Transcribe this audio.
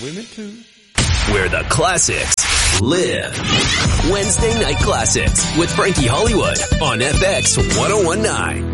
women too. Where the classics live. Wednesday Night Classics with Frankie Hollywood on FX 1019.